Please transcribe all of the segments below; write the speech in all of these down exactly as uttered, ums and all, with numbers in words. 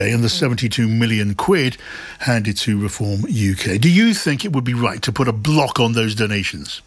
and the seventy-two million quid handed to Reform U K. Do you think it would be right to put a block on those donations?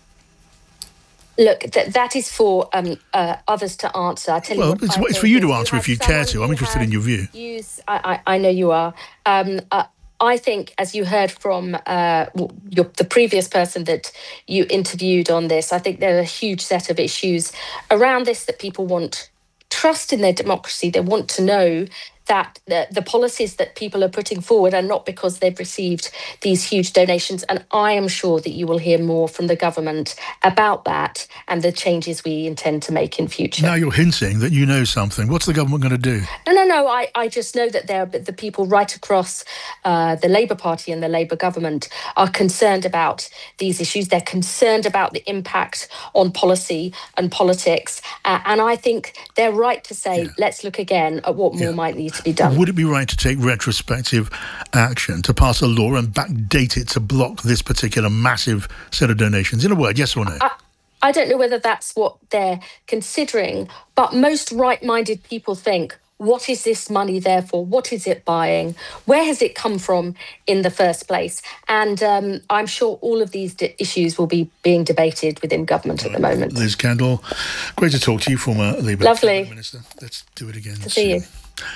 Look, th- that is for um, uh, others to answer. I tell well, you what, it's, it's for you to answer you if you care to. I'm interested in your view. Use, I, I, I know you are. Um, uh, I think, as you heard from uh, your, the previous person that you interviewed on this, I think there are a huge set of issues around this that people want trust in their democracy. They want to know that the, the policies that people are putting forward are not because they've received these huge donations. And I am sure that you will hear more from the government about that and the changes we intend to make in future. Now you're hinting that you know something. What's the government going to do? No, no, no. I, I just know that there, the people right across uh, the Labour Party and the Labour government are concerned about these issues. They're concerned about the impact on policy and politics. Uh, and I think they're right to say, yeah. let's look again at what more yeah. might need to be done. Would it be right to take retrospective action, to pass a law and backdate it to block this particular massive set of donations? In a word, yes or no? I, I don't know whether that's what they're considering, but most right-minded people think, what is this money there for? What is it buying? Where has it come from in the first place? And um, I'm sure all of these d- issues will be being debated within government at the moment. Liz Kendall, great to talk to you, former Labour Lovely. Minister. Let's do it again to soon. See you.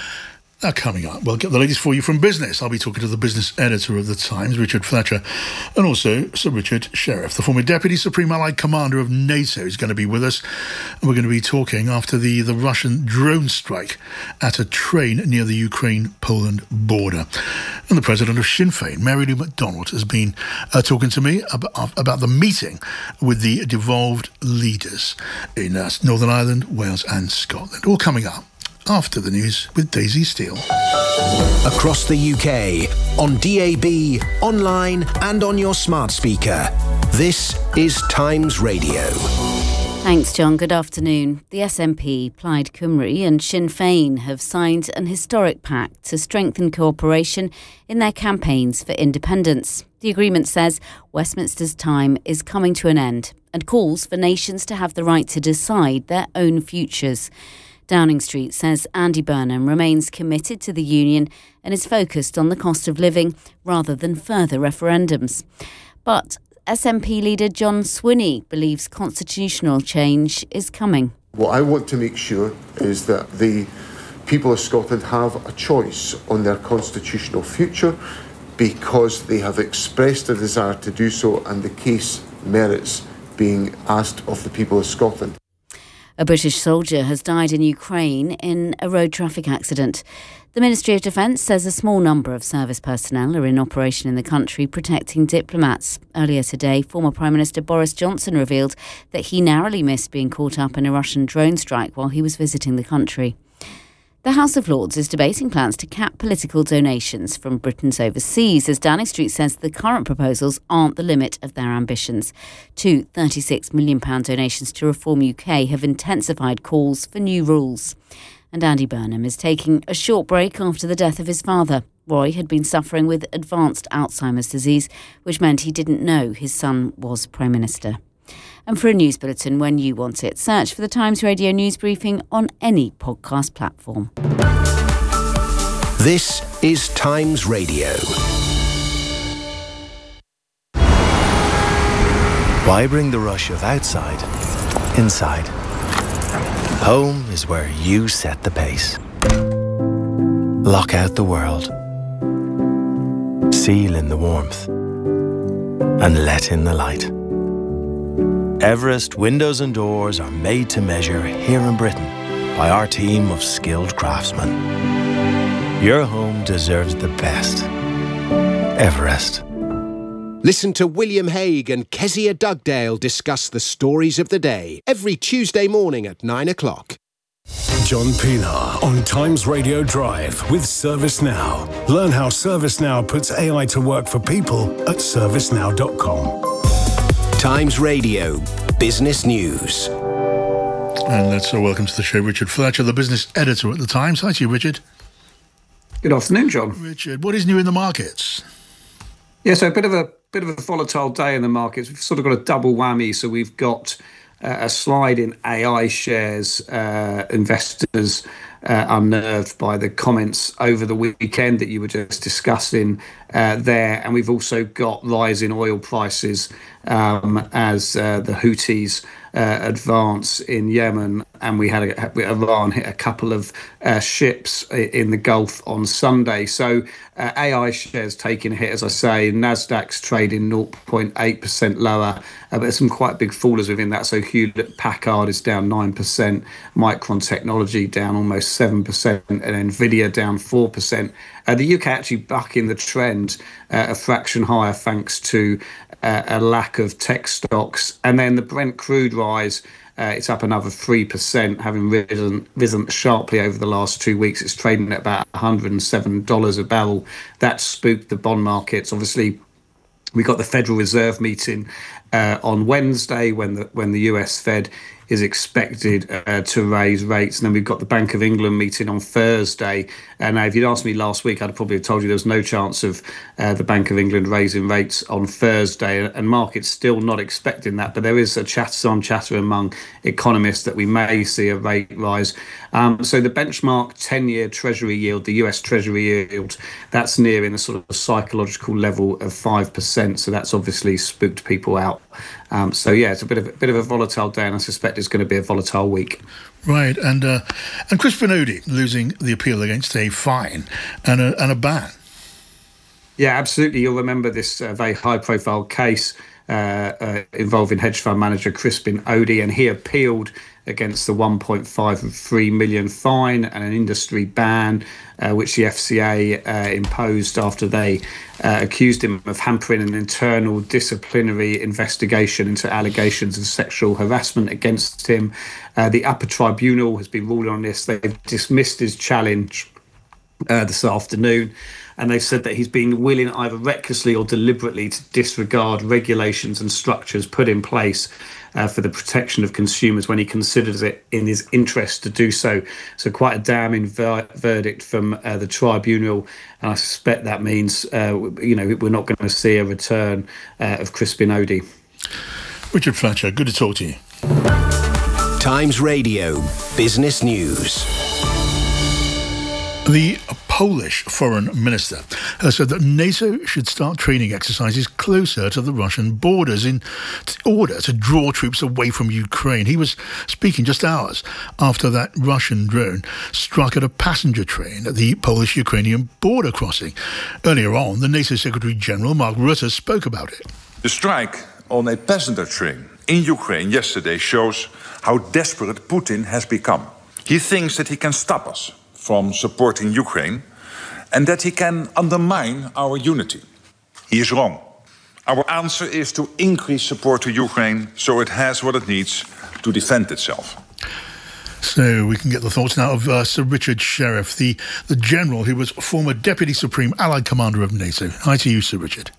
Now, coming up, we'll get the latest for you from business. I'll be talking to the business editor of The Times, Richard Fletcher, and also Sir Richard Sheriff, the former Deputy Supreme Allied Commander of NATO, is going to be with us. And we're going to be talking after the, the Russian drone strike at a train near the Ukraine-Poland border. And the president of Sinn Féin, Mary Lou McDonald, has been uh, talking to me about, about the meeting with the devolved leaders in uh, Northern Ireland, Wales and Scotland. All coming up after the news with Daisy Steele. Across the U K, on D A B, online and on your smart speaker. This is Times Radio. Thanks, John. Good afternoon. The S N P, Plaid Cymru and Sinn Féin have signed an historic pact to strengthen cooperation in their campaigns for independence. The agreement says Westminster's time is coming to an end and calls for nations to have the right to decide their own futures. Downing Street says Andy Burnham remains committed to the union and is focused on the cost of living rather than further referendums. But S N P leader John Swinney believes constitutional change is coming. What I want to make sure is that the people of Scotland have a choice on their constitutional future because they have expressed a desire to do so, and the case merits being asked of the people of Scotland. A British soldier has died in Ukraine in a road traffic accident. The Ministry of Defence says a small number of service personnel are in operation in the country protecting diplomats. Earlier today, former Prime Minister Boris Johnson revealed that he narrowly missed being caught up in a Russian drone strike while he was visiting the country. The House of Lords is debating plans to cap political donations from Britons overseas, as Downing Street says the current proposals aren't the limit of their ambitions. Two thirty-six million pounds donations to Reform U K have intensified calls for new rules. And Andy Burnham is taking a short break after the death of his father. Roy had been suffering with advanced Alzheimer's disease, which meant he didn't know his son was Prime Minister. And for a news bulletin when you want it, search for the Times Radio News Briefing on any podcast platform. This is Times Radio. Why bring the rush of outside inside? Home is where you set the pace. Lock out the world. Seal in the warmth. And let in the light. Everest windows and doors are made to measure here in Britain by our team of skilled craftsmen. Your home deserves the best. Everest. Listen to William Hague and Kezia Dugdale discuss the stories of the day every Tuesday morning at nine o'clock. John Pilar on Times Radio Drive with ServiceNow. Learn how ServiceNow puts A I to work for people at service now dot com. Times Radio Business News. And let's uh, welcome to the show Richard Fletcher, the business editor at The Times. Hi to you, Richard. Good afternoon, John. Richard, what is new in the markets? Yeah, so a bit of a bit of a volatile day in the markets. We've sort of got a double whammy. So we've got uh, a slide in A I shares. Uh, investors uh, unnerved by the comments over the weekend that you were just discussing uh, there. And we've also got rising oil prices um, as uh, the Houthis uh, advance in Yemen. And we had a, Iran hit a couple of uh, ships in the Gulf on Sunday. So uh, A I shares taking a hit, as I say. Nasdaq's trading zero point eight percent lower. Uh, but there's some quite big fallers within that. So Hewlett Packard is down nine percent, Micron Technology down almost seven percent, and Nvidia down four percent. Uh, the U K actually bucking the trend, uh, a fraction higher thanks to uh, a lack of tech stocks. And then the Brent crude rise, uh, it's up another three percent, having risen, risen sharply over the last two weeks. It's trading at about one hundred seven dollars a barrel. That spooked the bond markets. Obviously, we got the Federal Reserve meeting uh, on Wednesday when the when the U S Fed is expected uh, to raise rates. And then we've got the Bank of England meeting on Thursday. And now, if you'd asked me last week, I'd probably have told you there was no chance of uh, the Bank of England raising rates on Thursday. And markets still not expecting that. But there is a chatter, some chatter among economists that we may see a rate rise. Um, so the benchmark ten-year Treasury yield, the U S Treasury yield, that's nearing a sort of psychological level of five percent. So that's obviously spooked people out. Um, so yeah, it's a bit of a bit of a volatile day, and I suspect it's going to be a volatile week. Right, and uh, and Crispin Odey losing the appeal against a fine and a and a ban. Yeah, absolutely. You'll remember this uh, very high-profile case uh, uh, involving hedge fund manager Crispin Odey, and he appealed against the one point five three million fine and an industry ban, uh, which the F C A uh, imposed after they uh, accused him of hampering an internal disciplinary investigation into allegations of sexual harassment against him. Uh, the upper tribunal has been ruling on this. They've dismissed his challenge uh, this afternoon. And they said that he's been willing either recklessly or deliberately to disregard regulations and structures put in place uh, for the protection of consumers when he considers it in his interest to do so. So quite a damning ver- verdict from uh, the tribunal. And I suspect that means, uh, you know, we're not going to see a return uh, of Crispin Odey. Richard Fletcher, good to talk to you. Times Radio Business News. The Polish foreign minister has said that NATO should start training exercises closer to the Russian borders in order to draw troops away from Ukraine. He was speaking just hours after that Russian drone struck at a passenger train at the Polish-Ukrainian border crossing. Earlier on, the NATO Secretary-General Mark Rutte spoke about it. The strike on a passenger train in Ukraine yesterday shows how desperate Putin has become. He thinks that he can stop us from supporting Ukraine, and that he can undermine our unity. He is wrong. Our answer is to increase support to Ukraine so it has what it needs to defend itself. So we can get the thoughts now of uh, Sir Richard Sheriff, the, the general who was former Deputy Supreme Allied Commander of NATO. Hi to you, Sir Richard.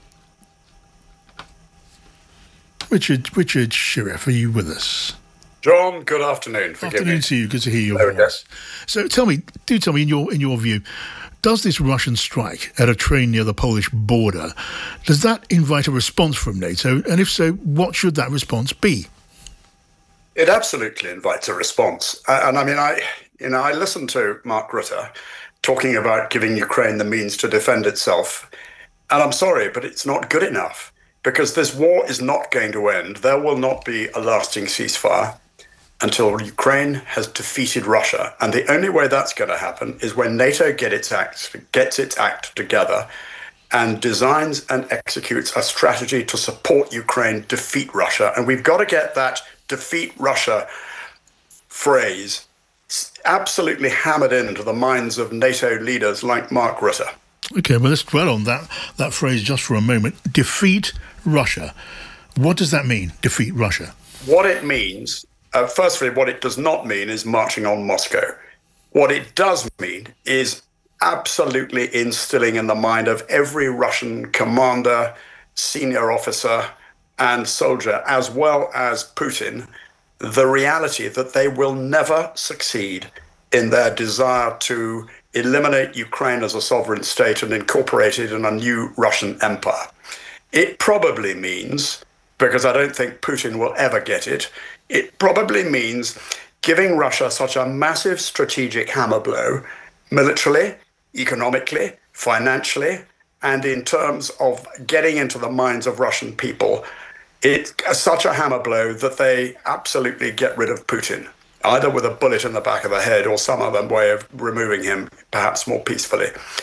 Richard, Richard Sheriff, are you with us? John, good afternoon. Forgive afternoon me. to you. Good to hear your voice. So tell me, do tell me, in your in your view, does this Russian strike at a train near the Polish border, does that invite a response from NATO? And if so, what should that response be? It absolutely invites a response. Uh, and I mean, I you know, I listened to Mark Rutte talking about giving Ukraine the means to defend itself. And I'm sorry, but it's not good enough, because this war is not going to end. There will not be a lasting ceasefire until Ukraine has defeated Russia. And the only way that's going to happen is when NATO get its act, gets its act together and designs and executes a strategy to support Ukraine defeat Russia. And we've got to get that defeat Russia phrase absolutely hammered into the minds of NATO leaders like Mark Rutte. OK, well, let's dwell on that, that phrase just for a moment. Defeat Russia. What does that mean, defeat Russia? What it means... Uh, firstly, what it does not mean is marching on Moscow. What it does mean is absolutely instilling in the mind of every Russian commander, senior officer, and soldier, as well as Putin, the reality that they will never succeed in their desire to eliminate Ukraine as a sovereign state and incorporate it in a new Russian empire. It probably means, because I don't think Putin will ever get it, it probably means giving Russia such a massive strategic hammer blow, militarily, economically, financially, and in terms of getting into the minds of Russian people, it's such a hammer blow that they absolutely get rid of Putin, either with a bullet in the back of the head or some other way of removing him, perhaps more peacefully.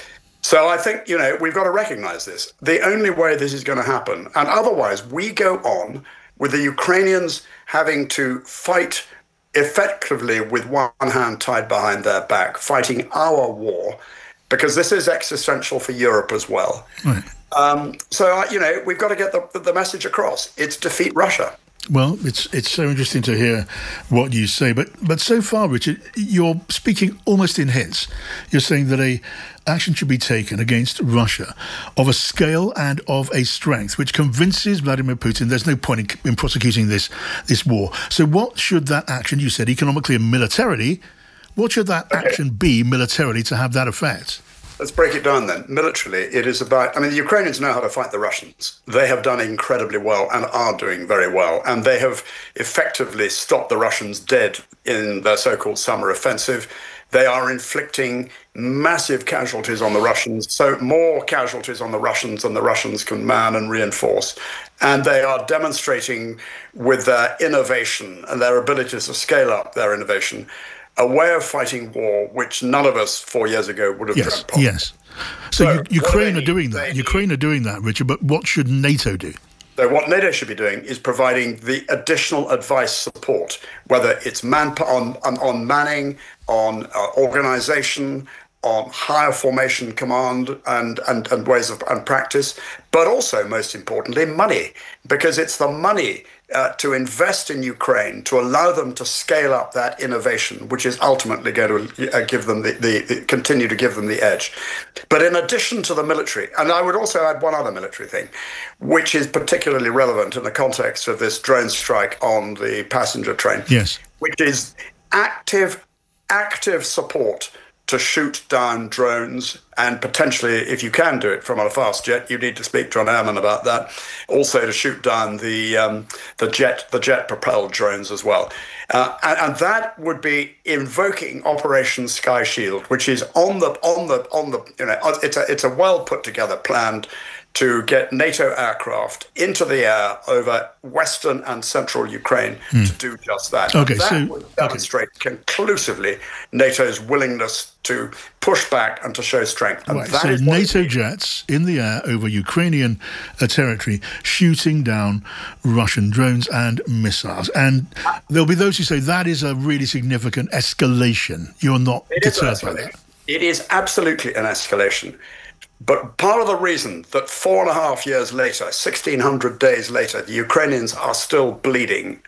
So I think, you know, we've got to recognize this. The only way this is going to happen, and otherwise we go on with the Ukrainians having to fight effectively with one hand tied behind their back, fighting our war, because this is existential for Europe as well. Right. Um, so, uh, you know, we've got to get the, the message across. It's defeat Russia. Well, it's it's so interesting to hear what you say, but but so far, Richard, you're speaking almost in hints. You're saying that a action should be taken against Russia of a scale and of a strength which convinces Vladimir Putin there's no point in, in prosecuting this this war. So what should that action, you said economically and militarily, what should that okay. action be militarily to have that effect? Let's break it down then. Militarily, it is about, I mean, the Ukrainians know how to fight the Russians. They have done incredibly well and are doing very well. And they have effectively stopped the Russians dead in their so-called summer offensive. They are inflicting massive casualties on the Russians, so more casualties on the Russians than the Russians can man and reinforce. And they are demonstrating with their innovation and their abilities to scale up their innovation a way of fighting war which none of us four years ago would have yes, dreamt possible. Yes. So, so Ukraine are doing that. They Ukraine are doing that, Richard. But what should NATO do? So what NATO should be doing is providing the additional advice support, whether it's man on on, on manning, on uh, organisation, on higher formation command and, and, and ways of and practice, but also, most importantly, money, because it's the money uh, to invest in Ukraine, to allow them to scale up that innovation, which is ultimately going to uh, give them the, the, the continue to give them the edge. But in addition to the military, and I would also add one other military thing, which is particularly relevant in the context of this drone strike on the passenger train, yes, which is active, active support to shoot down drones, and potentially, if you can do it from a fast jet, you need to speak to an airman about that. Also, to shoot down the um, the jet the jet propelled drones as well, uh, and, and that would be invoking Operation Sky Shield, which is on the on the on the you know it's a it's a well put together plan to get NATO aircraft into the air over western and central Ukraine mm. to do just that. Okay, and that so, would demonstrate okay. conclusively NATO's willingness to push back and to show strength. And right, that so is NATO jets in the air over Ukrainian uh, territory shooting down Russian drones and missiles. And there'll be those who say that is a really significant escalation. You're not it deterred by that. It is absolutely an escalation. But part of the reason that four and a half years later, sixteen hundred days later, the Ukrainians are still bleeding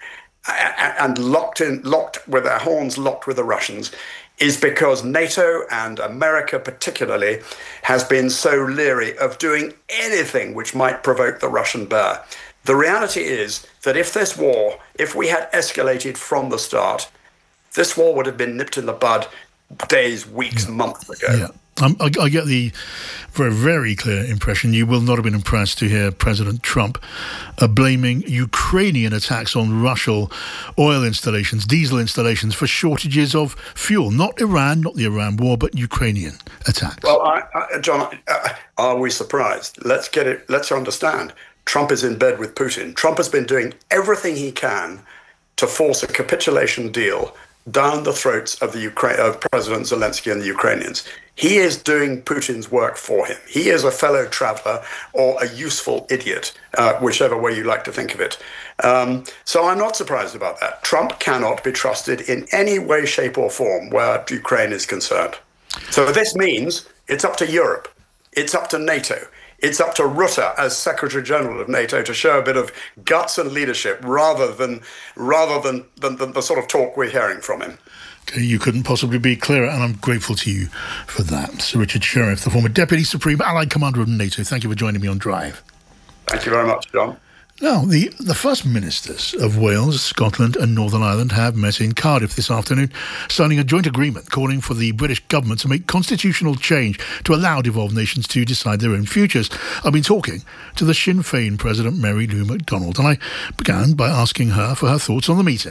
and locked in, locked with their horns locked with the Russians, is because NATO and America particularly has been so leery of doing anything which might provoke the Russian bear. The reality is that if this war, if we had escalated from the start, this war would have been nipped in the bud days, weeks, yeah. months ago. Yeah. Um, I, I get the very, very clear impression you will not have been impressed to hear President Trump uh, blaming Ukrainian attacks on Russian oil installations, diesel installations, for shortages of fuel. Not Iran, not the Iran war, but Ukrainian attacks. Well, I, I, John, uh, are we surprised? Let's get it. Let's understand. Trump is in bed with Putin. Trump has been doing everything he can to force a capitulation deal down the throats of the Ukraine, of President Zelensky and the Ukrainians. He is doing Putin's work for him. He is a fellow traveler or a useful idiot, uh, whichever way you like to think of it. Um, so I'm not surprised about that. Trump cannot be trusted in any way, shape or form where Ukraine is concerned. So this means it's up to Europe. It's up to NATO. It's up to Rutte as Secretary General of NATO to show a bit of guts and leadership rather than rather than, than, than the sort of talk we're hearing from him. Okay, you couldn't possibly be clearer, and I'm grateful to you for that. Sir Richard Sheriff, the former Deputy Supreme Allied Commander of NATO, thank you for joining me on Drive. Thank you very much, John. Now, the, the First Ministers of Wales, Scotland and Northern Ireland have met in Cardiff this afternoon, signing a joint agreement calling for the British government to make constitutional change to allow devolved nations to decide their own futures. I've been talking to the Sinn Féin President, Mary Lou McDonald, and I began by asking her for her thoughts on the meeting.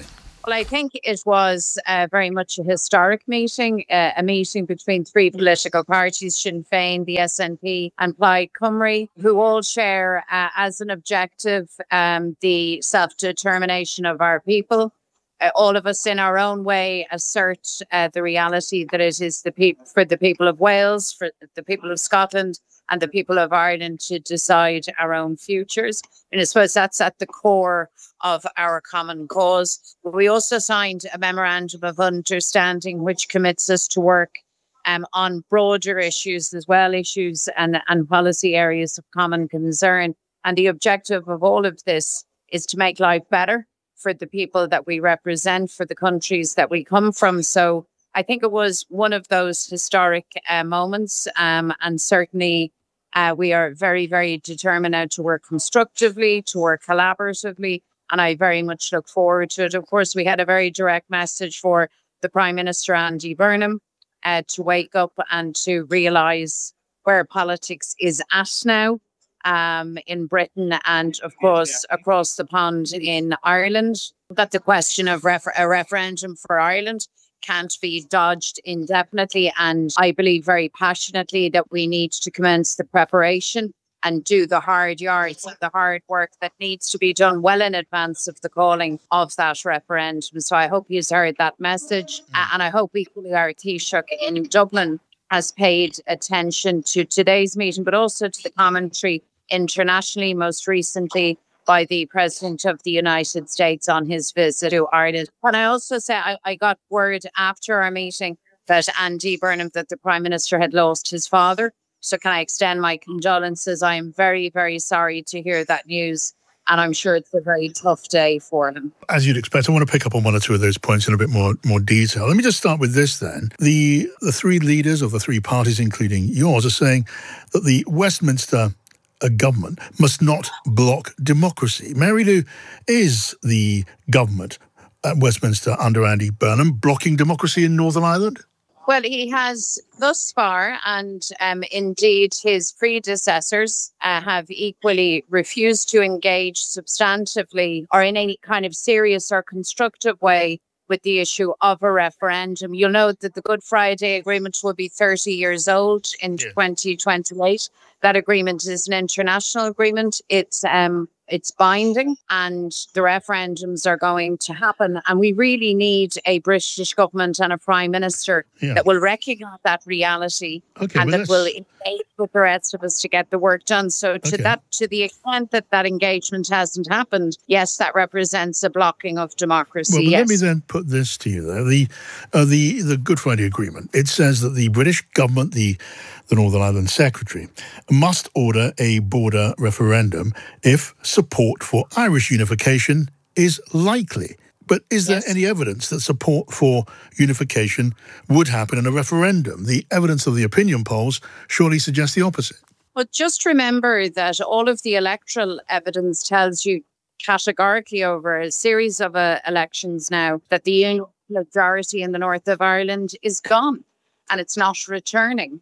Well, I think it was uh, very much a historic meeting, uh, a meeting between three political parties, Sinn Féin, the S N P and Plaid Cymru, who all share uh, as an objective um, the self-determination of our people. Uh, all of us in our own way assert uh, the reality that it is the peop- for the people of Wales, for the people of Scotland and the people of Ireland to decide our own futures. And I suppose that's at the core of our common cause. We also signed a memorandum of understanding which commits us to work um, on broader issues as well, issues and, and policy areas of common concern. And the objective of all of this is to make life better for the people that we represent, for the countries that we come from. So I think it was one of those historic uh, moments, um, and certainly uh, we are very, very determined now to work constructively, to work collaboratively, and I very much look forward to it. Of course, we had a very direct message for the Prime Minister, Andy Burnham, uh, to wake up and to realise where politics is at now. Um, in Britain and, of course, across the pond in Ireland, that the question of refer- a referendum for Ireland can't be dodged indefinitely. And I believe very passionately that we need to commence the preparation and do the hard yards, the hard work that needs to be done well in advance of the calling of that referendum. So I hope you've heard that message. Uh, and I hope equally our Taoiseach in Dublin has paid attention to today's meeting, but also to the commentary internationally, most recently by the President of the United States on his visit to Ireland. And I also say I, I got word after our meeting that Andy Burnham, that the Prime Minister had lost his father. So can I extend my condolences? I am very, very sorry to hear that news. And I'm sure it's a very tough day for him. As you'd expect, I want to pick up on one or two of those points in a bit more more detail. Let me just start with this then. The, the three leaders of the three parties, including yours, are saying that the Westminster a government must not block democracy. Mary Lou, is the government at Westminster under Andy Burnham blocking democracy in Northern Ireland? Well, he has thus far, and um, indeed his predecessors uh, have equally refused to engage substantively or in any kind of serious or constructive way with the issue of a referendum. You'll note that the Good Friday Agreement will be thirty years old in yeah. twenty twenty-eight. That agreement is an international agreement. It's um, it's binding, and the referendums are going to happen. And we really need a British government and a Prime Minister yeah. that will recognise that reality okay, and that will engage with the rest of us to get the work done. So to okay. that, to the extent that that engagement hasn't happened, yes, that represents a blocking of democracy. Well, yes. Let me then put this to you, though. The, uh, the, the Good Friday Agreement, it says that the British government, the the Northern Ireland Secretary, must order a border referendum if support for Irish unification is likely. But is yes. there any evidence that support for unification would happen in a referendum? The evidence of the opinion polls surely suggests the opposite. Well, just remember that all of the electoral evidence tells you categorically over a series of uh, elections now that the majority in the north of Ireland is gone and it's not returning.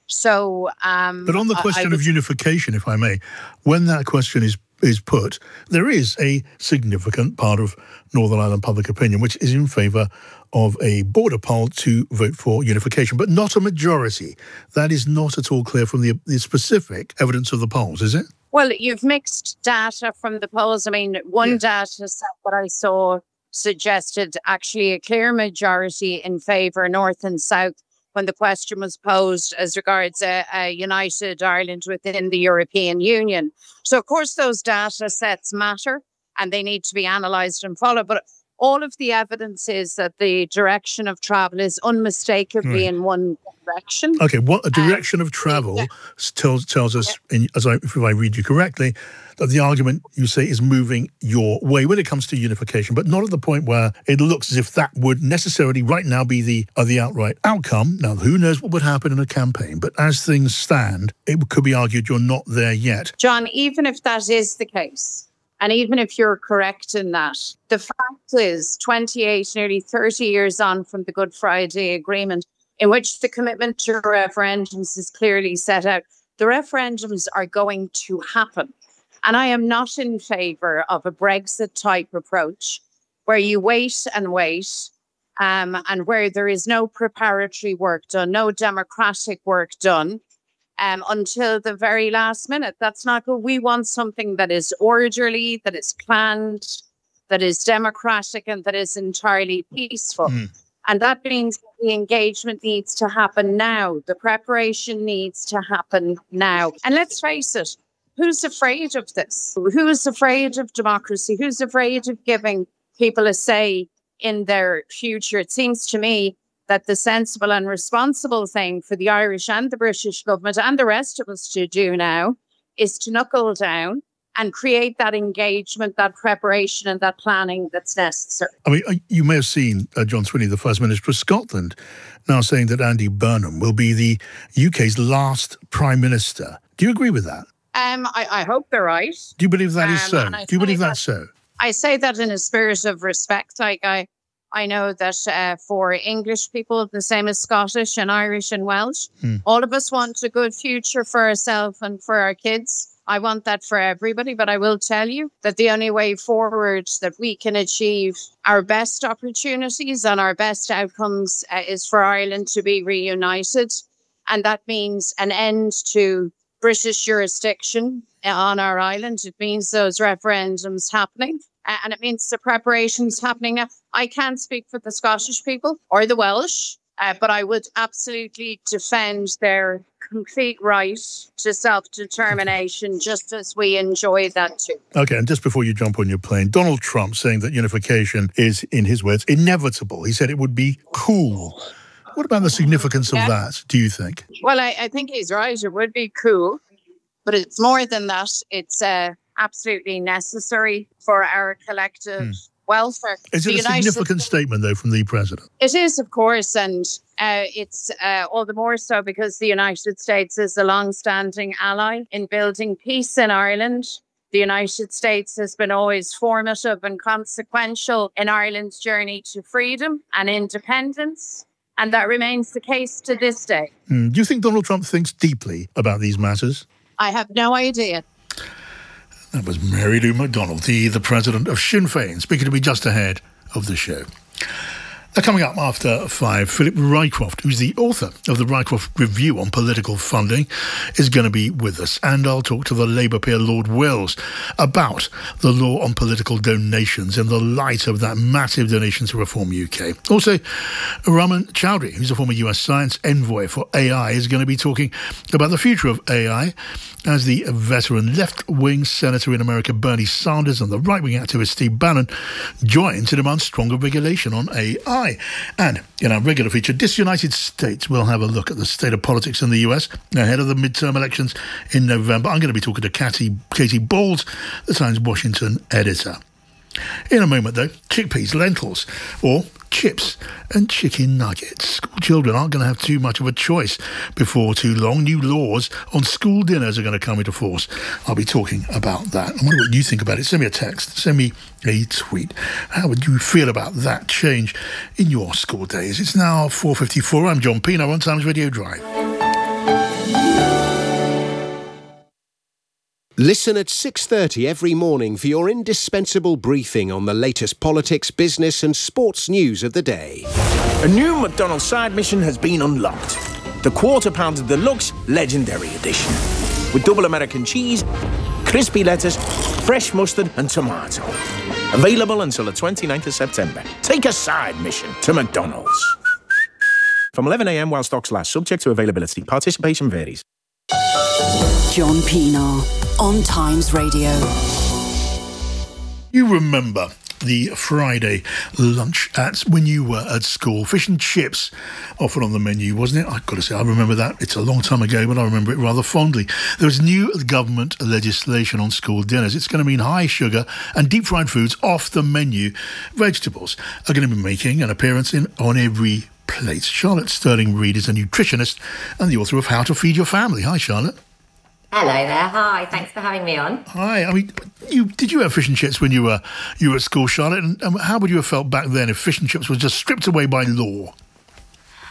So, um, but on the question of unification, if I may, when that question is is put, there is a significant part of Northern Ireland public opinion which is in favour of a border poll to vote for unification, but not a majority. That is not at all clear from the, the specific evidence of the polls, is it? Well, you've mixed data from the polls. I mean, one yeah. data set that I saw suggested actually a clear majority in favour, north and south, when the question was posed as regards a, a united Ireland within the European Union. So, of course, those data sets matter and they need to be analysed and followed. But all of the evidence is that the direction of travel is unmistakably right. in one direction. Okay, what a direction um, of travel yeah. tells tells us, in, as I, if I read you correctly, that the argument, you say, is moving your way when it comes to unification, but not at the point where it looks as if that would necessarily right now be the uh, the outright outcome. Now, who knows what would happen in a campaign, but as things stand, it could be argued you're not there yet. John, even if that is the case, and even if you're correct in that, the fact is twenty-eight, nearly thirty years on from the Good Friday Agreement, in which the commitment to referendums is clearly set out, the referendums are going to happen. And I am not in favour of a Brexit-type approach where you wait and wait, um, and where there is no preparatory work done, no democratic work done, um, until the very last minute. That's not good. We want something that is orderly, that is planned, that is democratic, and that is entirely peaceful. Mm. And that means the engagement needs to happen now. The preparation needs to happen now. And let's face it, who's afraid of this? Who's afraid of democracy? Who's afraid of giving people a say in their future? It seems to me that the sensible and responsible thing for the Irish and the British government and the rest of us to do now is to knuckle down and create that engagement, that preparation and that planning that's necessary. I mean, you may have seen uh, John Swinney, the First Minister of Scotland, now saying that Andy Burnham will be the U K's last Prime Minister. Do you agree with that? Um, I, I hope they're right. Do you believe that um, is so? Do you believe that's that, so? I say that in a spirit of respect. Like I, I know that uh, for English people, the same as Scottish and Irish and Welsh, hmm. all of us want a good future for ourselves and for our kids. I want that for everybody, but I will tell you that the only way forward that we can achieve our best opportunities and our best outcomes uh, is for Ireland to be reunited. And that means an end to British jurisdiction on our island. It means those referendums happening. Uh, and it means the preparations happening now. I can't speak for the Scottish people or the Welsh, uh, but I would absolutely defend their complete right to self-determination, just as we enjoy that too. Okay, and just before you jump on your plane, Donald Trump saying that unification is, in his words, inevitable. He said it would be cool. What about the significance yeah. of that, do you think? Well, I, I think he's right. It would be cool, but it's more than that. It's uh, absolutely necessary for our collective hmm. welfare. Is it the a United significant States, statement, though, from the president? It is, of course, and uh, it's uh, all the more so because the United States is a long-standing ally in building peace in Ireland. The United States has been always formative and consequential in Ireland's journey to freedom and independence, and that remains the case to this day. Mm. Do you think Donald Trump thinks deeply about these matters? I have no idea. That was Mary Lou McDonald, the, the president of Sinn Féin, speaking to me just ahead of the show. Now, coming up after five, Philip Rycroft, who's the author of the Rycroft Review on Political Funding, is going to be with us. And I'll talk to the Labour peer Lord Wells about the law on political donations in the light of that massive Donations Reform U K. Also, Raman Chowdhury, who's a former U S science envoy for A I, is going to be talking about the future of A I as the veteran left-wing senator in America Bernie Sanders and the right-wing activist Steve Bannon join to demand stronger regulation on A I. And in our regular feature, Disunited States, we'll have a look at the state of politics in the U S ahead of the midterm elections in November. I'm going to be talking to Katie, Katie Bowles, the Times Washington editor. In a moment, though, chickpeas, lentils, or chips and chicken nuggets. School children aren't going to have too much of a choice before too long. New laws on school dinners are going to come into force. I'll be talking about that. I wonder what you think about it. Send me a text. Send me a tweet. How would you feel about that change in your school days? It's now four fifty-four. I'm John Pino on Times Radio Drive. Listen at six thirty every morning for your indispensable briefing on the latest politics, business and sports news of the day. A new McDonald's side mission has been unlocked. The Quarter Pounder Deluxe Legendary Edition. With double American cheese, crispy lettuce, fresh mustard and tomato. Available until the twenty-ninth of September. Take a side mission to McDonald's. From eleven a m while stocks last, subject to availability. Participation varies. John Pienaar on Times Radio. You remember the Friday lunch at when you were at school. Fish and chips offered on the menu, wasn't it? I've got to say, I remember that. It's a long time ago, but I remember it rather fondly. There was new government legislation on school dinners. It's going to mean high sugar and deep fried foods off the menu. Vegetables are going to be making an appearance in on every plate. Charlotte Sterling-Reid is a nutritionist and the author of How to Feed Your Family. Hi, Charlotte. Hello there. Hi. Thanks for having me on. Hi. I mean, you did you have fish and chips when you were you were at school, Charlotte? And um, how would you have felt back then if fish and chips was just stripped away by law?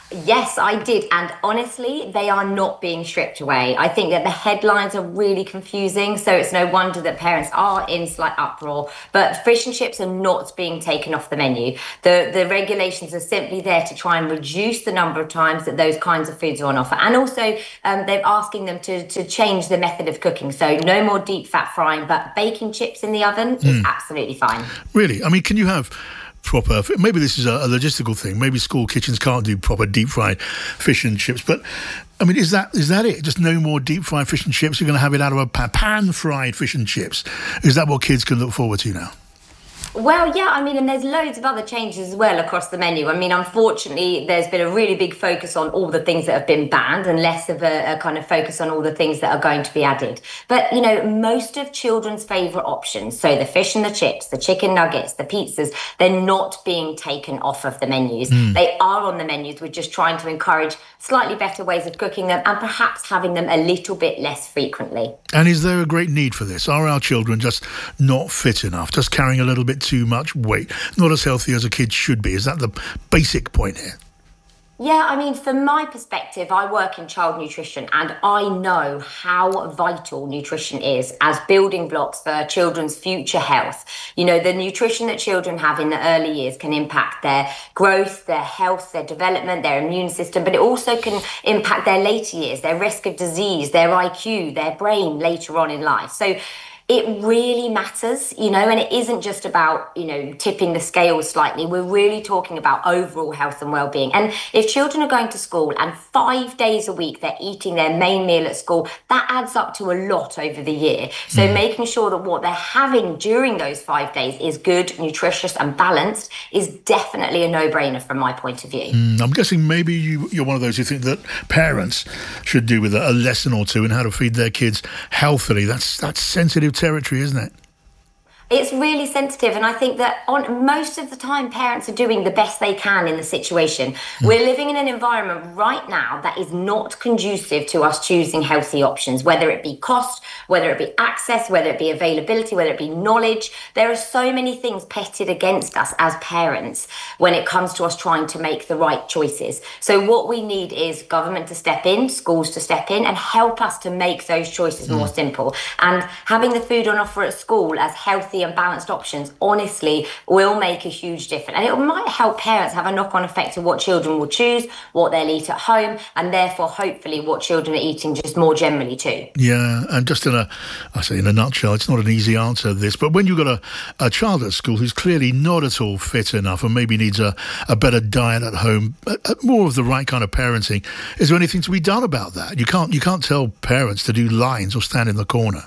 Yes, I did. And honestly, they are not being stripped away. I think that the headlines are really confusing. So it's no wonder that parents are in slight uproar. But fish and chips are not being taken off the menu. The, the regulations are simply there to try and reduce the number of times that those kinds of foods are on offer. And also, um, they're asking them to, to change the method of cooking. So no more deep fat frying, but baking chips in the oven mm. is absolutely fine. Really? I mean, can you have proper, maybe this is a, a logistical thing, maybe school kitchens can't do proper deep fried fish and chips, but I mean, is that is that it? Just no more deep fried fish and chips? You're going to have it out of a pan fried fish and chips? Is that what kids can look forward to now? Well, yeah, I mean, and there's loads of other changes as well across the menu. I mean, unfortunately, there's been a really big focus on all the things that have been banned and less of a, a kind of focus on all the things that are going to be added. But, you know, most of children's favourite options, so the fish and the chips, the chicken nuggets, the pizzas, they're not being taken off of the menus. Mm. They are on the menus. We're just trying to encourage slightly better ways of cooking them and perhaps having them a little bit less frequently. And is there a great need for this? Are our children just not fit enough, just carrying a little bit too much weight, not as healthy as a kid should be? Is that the basic point here? Yeah, I mean, from my perspective, I work in child nutrition and I know how vital nutrition is as building blocks for children's future health. You know, the nutrition that children have in the early years can impact their growth, their health, their development, their immune system, but it also can impact their later years, their risk of disease, their I Q, their brain later on in life. So it really matters, you know, and it isn't just about, you know, tipping the scales slightly. We're really talking about overall health and well-being. And if children are going to school and five days a week they're eating their main meal at school, that adds up to a lot over the year. So mm. making sure that what they're having during those five days is good, nutritious and balanced is definitely a no-brainer from my point of view. Mm, I'm guessing maybe you, you're one of those who think that parents should do with a, a lesson or two in how to feed their kids healthily. That's, that's sensitive territory, isn't it? It's really sensitive, and I think that on most of the time parents are doing the best they can in the situation. Mm. We're living in an environment right now that is not conducive to us choosing healthy options, whether it be cost, whether it be access, whether it be availability, whether it be knowledge. There are so many things pitted against us as parents when it comes to us trying to make the right choices. So what we need is government to step in, schools to step in and help us to make those choices mm. more simple. And having the food on offer at school as healthy and balanced options honestly will make a huge difference, and it might help parents have a knock-on effect to what children will choose, what they'll eat at home, and therefore hopefully what children are eating just more generally too. Yeah, and just in a I say in a nutshell, it's not an easy answer this, but when you've got a, a child at school who's clearly not at all fit enough and maybe needs a, a better diet at home, a, a more of the right kind of parenting, is there anything to be done about that? You can't you can't tell parents to do lines or stand in the corner.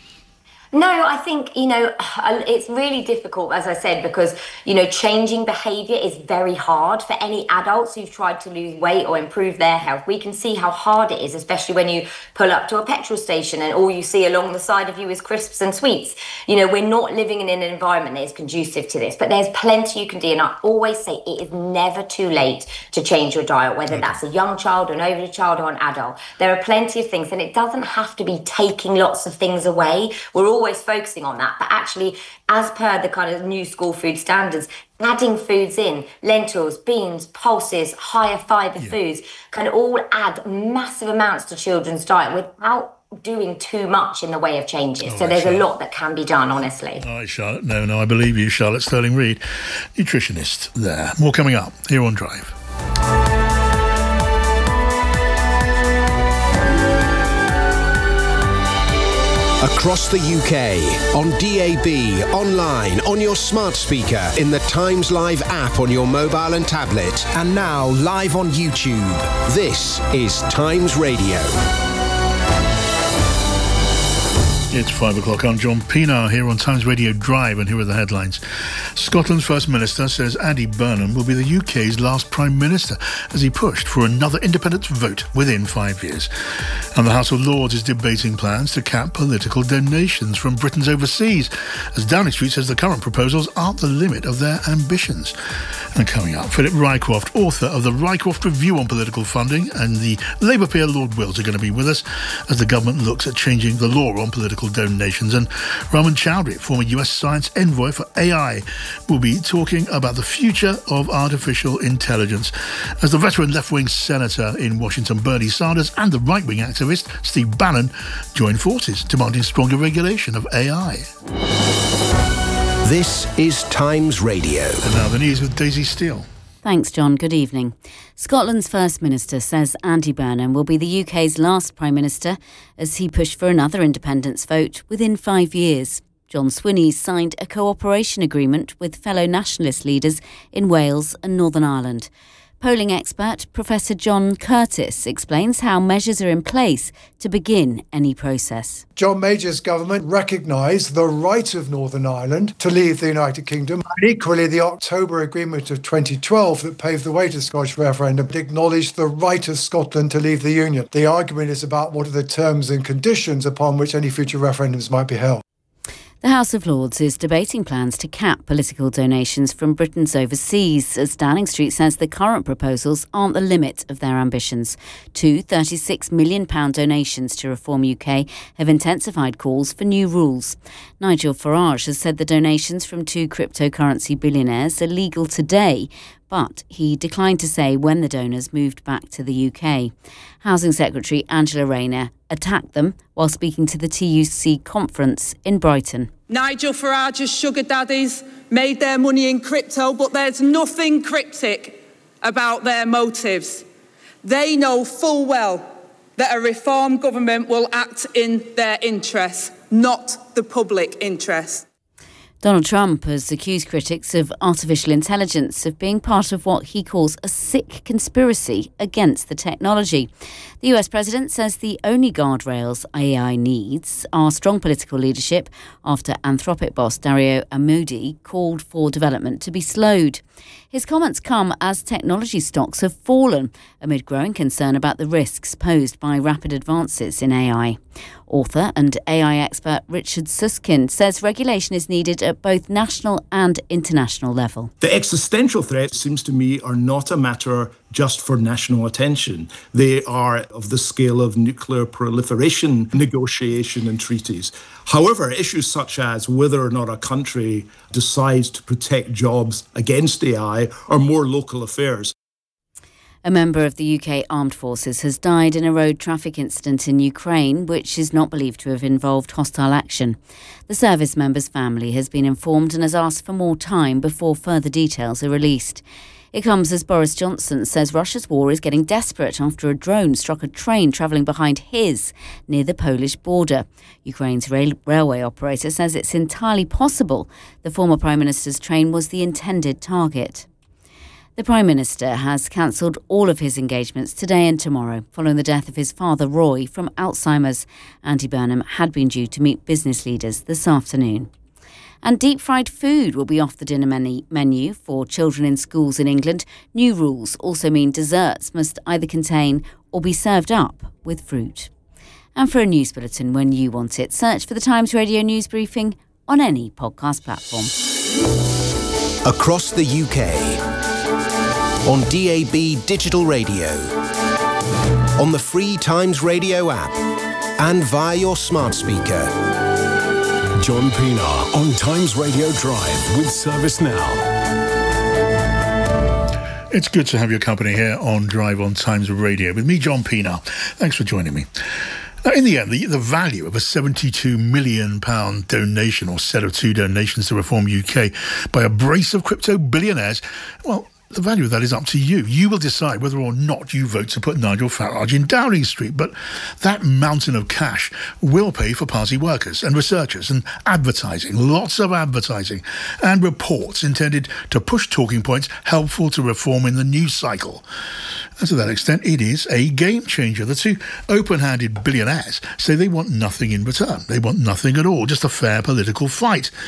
No, I think, you know, it's really difficult, as I said, because, you know, changing behaviour is very hard for any adults who've tried to lose weight or improve their health. We can see how hard it is, especially when you pull up to a petrol station and all you see along the side of you is crisps and sweets. You know, we're not living in an environment that is conducive to this, but there's plenty you can do. And I always say it is never too late to change your diet, whether that's a young child, an older child or an adult. There are plenty of things, and it doesn't have to be taking lots of things away. We're all always focusing on that, but actually, as per the kind of new school food standards, adding foods in, lentils, beans, pulses, higher fibre yeah. foods, can all add massive amounts to children's diet without doing too much in the way of changes. Oh, so there's Charlotte. a lot that can be done, honestly. All right, Charlotte. No, no, I believe you. Charlotte Sterling-Reid, nutritionist there. More coming up here on Drive. Across the U K, on D A B, online, on your smart speaker, in the Times Live app on your mobile and tablet, and now live on YouTube. This is Times Radio. It's five o'clock. I'm John Pienaar here on Times Radio Drive, and here are the headlines. Scotland's First Minister says Andy Burnham will be the U K's last Prime Minister as he pushed for another independence vote within five years. And the House of Lords is debating plans to cap political donations from Britons overseas, as Downing Street says the current proposals aren't the limit of their ambitions. And coming up, Philip Rycroft, author of the Rycroft Review on Political Funding, and the Labour peer Lord Wills are going to be with us as the government looks at changing the law on political political donations. And Raman Chowdhury, former U S science envoy for A I, will be talking about the future of artificial intelligence as the veteran left-wing senator in Washington, Bernie Sanders, and the right-wing activist, Steve Bannon, join forces demanding stronger regulation of A I. This is Times Radio. And now the news with Daisy Steele. Thanks, John. Good evening. Scotland's First Minister says Andy Burnham will be the U K's last Prime Minister as he pushed for another independence vote within five years. John Swinney signed a cooperation agreement with fellow nationalist leaders in Wales and Northern Ireland. Polling expert Professor John Curtis explains how measures are in place to begin any process. John Major's government recognised the right of Northern Ireland to leave the United Kingdom. And equally, the October Agreement of twenty twelve that paved the way to the Scottish referendum acknowledged the right of Scotland to leave the Union. The argument is about what are the terms and conditions upon which any future referendums might be held. The House of Lords is debating plans to cap political donations from Britons overseas, as Downing Street says the current proposals aren't the limit of their ambitions. Two thirty-six million pounds donations to Reform U K have intensified calls for new rules. Nigel Farage has said the donations from two cryptocurrency billionaires are legal today, but he declined to say when the donors moved back to the U K. Housing Secretary Angela Rayner attacked them while speaking to the T U C conference in Brighton. Nigel Farage's sugar daddies made their money in crypto, but there's nothing cryptic about their motives. They know full well that a reform government will act in their interests, not the public interest. Donald Trump has accused critics of artificial intelligence of being part of what he calls a sick conspiracy against the technology. The U S president says the only guardrails A I needs are strong political leadership after Anthropic boss Dario Amodei called for development to be slowed. His comments come as technology stocks have fallen amid growing concern about the risks posed by rapid advances in A I. Author and A I expert Richard Susskind says regulation is needed at both national and international level. The existential threats, seems to me, are not a matter just for national attention. They are of the scale of nuclear proliferation, negotiation and treaties. However, issues such as whether or not a country decides to protect jobs against A I are more local affairs. A member of the U K Armed Forces has died in a road traffic incident in Ukraine, which is not believed to have involved hostile action. The service member's family has been informed and has asked for more time before further details are released. It comes as Boris Johnson says Russia's war is getting desperate after a drone struck a train travelling behind his near the Polish border. Ukraine's rail- railway operator says it's entirely possible the former Prime Minister's train was the intended target. The Prime Minister has cancelled all of his engagements today and tomorrow following the death of his father, Roy, from Alzheimer's. Andy Burnham had been due to meet business leaders this afternoon. And deep-fried food will be off the dinner menu for children in schools in England. New rules also mean desserts must either contain or be served up with fruit. And for a news bulletin when you want it, search for the Times Radio News Briefing on any podcast platform. Across the U K, on D A B digital radio, on the free Times Radio app, and via your smart speaker. John Pienaar on Times Radio Drive with Service Now. It's good to have your company here on Drive on Times Radio with me, John Pienaar. Thanks for joining me. Now, in the end, the, the value of a seventy-two million pounds donation or set of two donations to Reform U K by a brace of crypto billionaires, well, the value of that is up to you. You will decide whether or not you vote to put Nigel Farage in Downing Street. But that mountain of cash will pay for party workers and researchers and advertising, lots of advertising, and reports intended to push talking points helpful to reform in the news cycle. And to that extent, it is a game changer. The two open-handed billionaires say they want nothing in return. They want nothing at all, just a fair political fight.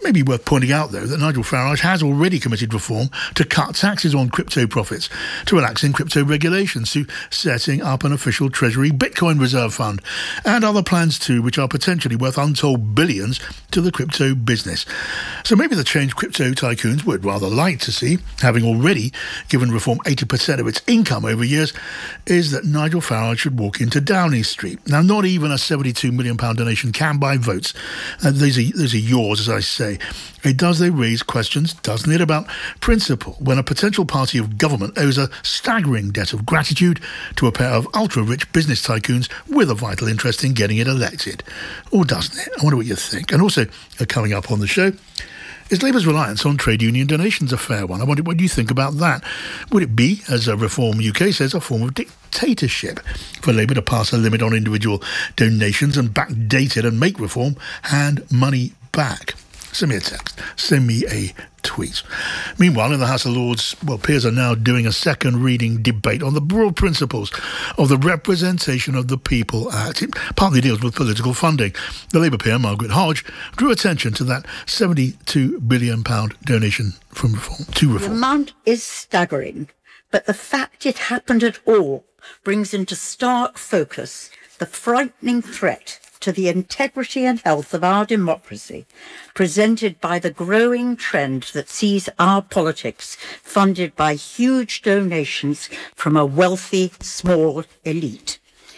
It may be worth pointing out, though, that Nigel Farage has already committed reform to cut taxes on crypto profits, to relaxing crypto regulations, to setting up an official Treasury Bitcoin reserve fund, and other plans too, which are potentially worth untold billions to the crypto business. So maybe the change crypto tycoons would rather like to see, having already given reform eighty percent of its income over years, is that Nigel Farage should walk into Downing Street. Now, not even a seventy-two million pounds donation can buy votes. Uh, these, are, these are yours, as I say. It does they raise questions, doesn't it, about principle when a potential party of government owes a staggering debt of gratitude to a pair of ultra-rich business tycoons with a vital interest in getting it elected. Or doesn't it? I wonder what you think. And also, uh, coming up on the show, is Labour's reliance on trade union donations a fair one? I wonder what you think about that. Would it be, as a Reform U K says, a form of dictatorship for Labour to pass a limit on individual donations and backdate it and make reform hand money back? Send me a text. Send me a tweet. Meanwhile, in the House of Lords, well, peers are now doing a second reading debate on the broad principles of the Representation of the People Act. It partly deals with political funding. The Labour peer, Margaret Hodge, drew attention to that seventy-two billion pounds donation from reform to reform. The amount is staggering, but the fact it happened at all brings into stark focus the frightening threat to the integrity and health of our democracy, presented by the growing trend that sees our politics funded by huge donations from a wealthy, small elite.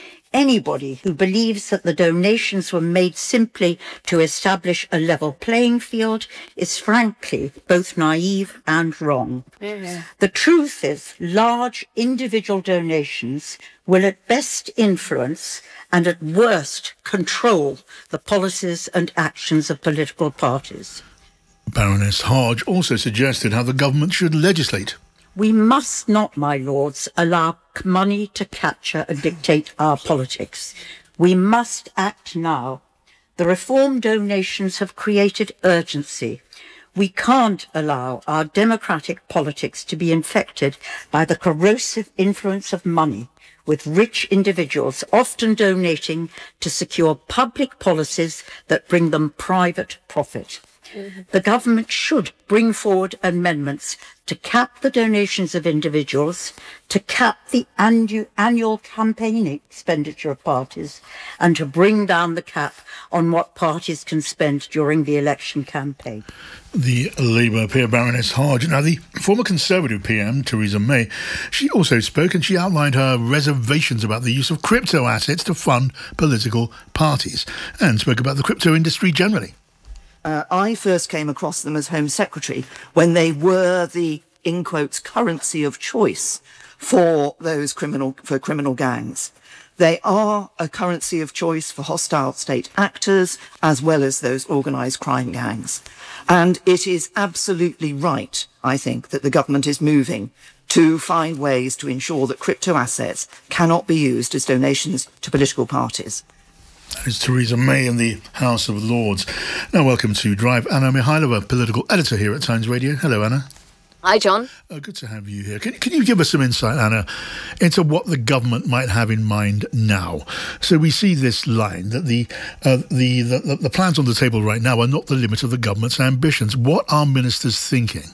Anybody who believes that the donations were made simply to establish a level playing field is frankly both naive and wrong. Yeah. The truth is, large individual donations will at best influence and at worst control the policies and actions of political parties. Baroness Hodge also suggested how the government should legislate. We must not, my lords, allow money to capture and dictate our politics. We must act now. The reform donations have created urgency. We can't allow our democratic politics to be infected by the corrosive influence of money, with rich individuals often donating to secure public policies that bring them private profit. Mm-hmm. The government should bring forward amendments to cap the donations of individuals, to cap the annu- annual campaigning expenditure of parties, and to bring down the cap on what parties can spend during the election campaign. The Labour peer, Baroness Hodge. Now, the former Conservative P M, Theresa May, she also spoke and she outlined her reservations about the use of crypto assets to fund political parties and spoke about the crypto industry generally. Uh, I first came across them as Home Secretary when they were the, in quotes, currency of choice for those criminal, for criminal gangs. They are a currency of choice for hostile state actors as well as those organised crime gangs. And it is absolutely right, I think, that the government is moving to find ways to ensure that crypto assets cannot be used as donations to political parties. That is Theresa May in the House of Lords. Now, welcome to Drive. Anna Mihailova, political editor here at Times Radio. Hello, Anna. Hi, John. Uh, good to have you here. Can, can you give us some insight, Anna, into what the government might have in mind now? So we see this line that the, uh, the, the, the plans on the table right now are not the limit of the government's ambitions. What are ministers thinking?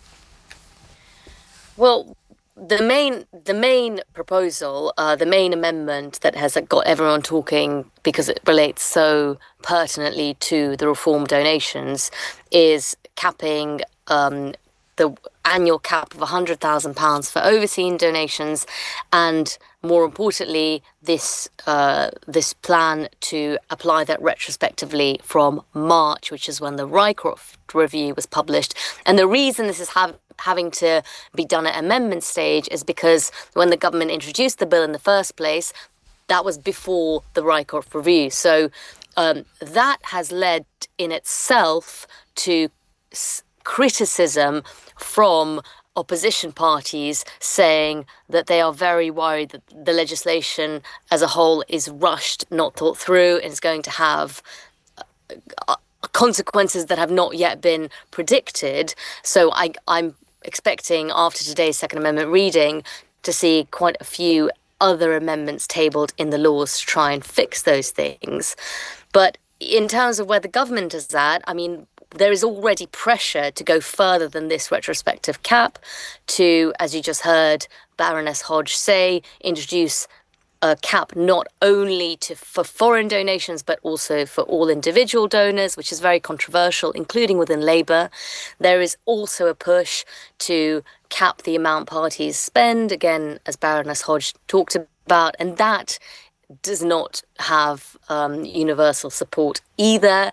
Well, The main, the main proposal, uh, the main amendment that has got everyone talking because it relates so pertinently to the reform donations is capping um, the annual cap of one hundred thousand pounds for overseas donations, and more importantly, this uh, this plan to apply that retrospectively from March, which is when the Rycroft Review was published. And the reason this is having having to be done at amendment stage is because when the government introduced the bill in the first place, that was before the Rycroft Review. So um, that has led in itself to s- criticism from opposition parties saying that they are very worried that the legislation as a whole is rushed, not thought through, and is going to have uh, consequences that have not yet been predicted. So I, I'm expecting after today's Second Amendment reading to see quite a few other amendments tabled in the laws to try and fix those things. But in terms of where the government is at, I mean, there is already pressure to go further than this retrospective cap, to, as you just heard Baroness Hodge say, introduce a cap not only to for foreign donations, but also for all individual donors, which is very controversial, including within Labour. There is also a push to cap the amount parties spend, again, as Baroness Hodge talked about, and that does not have um, universal support either.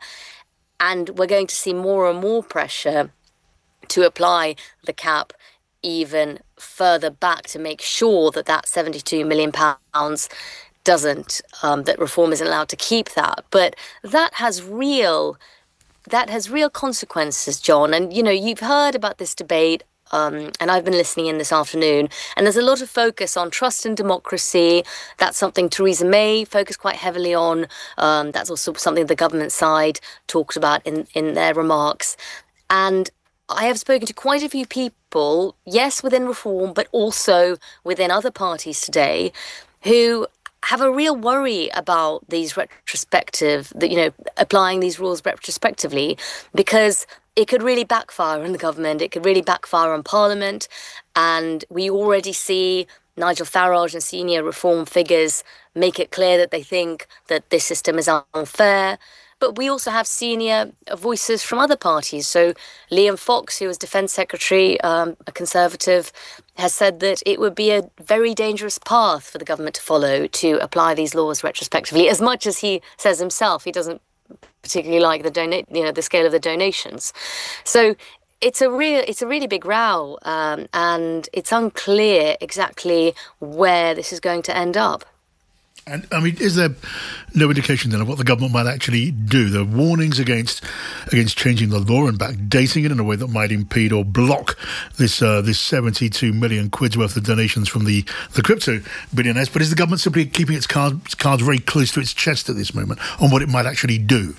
And we're going to see more and more pressure to apply the cap even further back to make sure that that seventy-two million pounds doesn't, um, that Reform isn't allowed to keep that. But that has real, that has real consequences, John. And, you know, you've heard about this debate, um, and I've been listening in this afternoon, and there's a lot of focus on trust in democracy. That's something Theresa May focused quite heavily on. Um, that's also something the government side talked about in, in their remarks. And I have spoken to quite a few people, yes, within Reform, but also within other parties today, who have a real worry about these retrospective, that, you know, applying these rules retrospectively, because it could really backfire on the government. It could really backfire on Parliament. And we already see Nigel Farage and senior Reform figures make it clear that they think that this system is unfair. But we also have senior voices from other parties. So Liam Fox, who was Defence Secretary, um, a Conservative, has said that it would be a very dangerous path for the government to follow to apply these laws retrospectively. As much as he says himself, he doesn't particularly like the donate, you know, the scale of the donations. So it's a real, it's a really big row, um, and it's unclear exactly where this is going to end up. And, I mean, is there no indication then of what the government might actually do? There are warnings against against changing the law and backdating it in a way that might impede or block this uh, this seventy-two million quid's worth of donations from the, the crypto billionaires. But is the government simply keeping its cards, cards very close to its chest at this moment on what it might actually do?